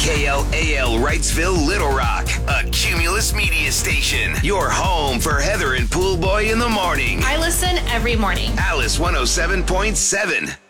KLAL Wrightsville, Little Rock, a Cumulus media station. Your home for Heather and Poolboy in the morning. I listen every morning. Alice 107.7.